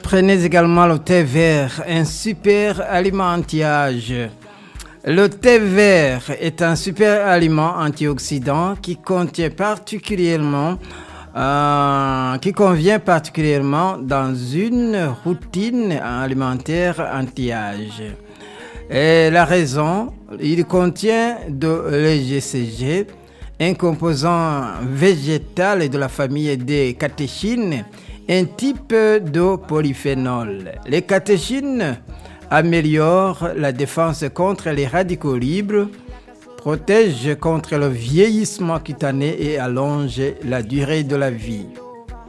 Prenez également le thé vert, un super aliment anti-âge. Le thé vert est un super aliment antioxydant qui convient particulièrement dans une routine alimentaire anti-âge. Et la raison, il contient de l'EGCG, un composant végétal de la famille des catéchines, un type de polyphénol. Les catéchines améliorent la défense contre les radicaux libres, protègent contre le vieillissement cutané et allongent la durée de la vie.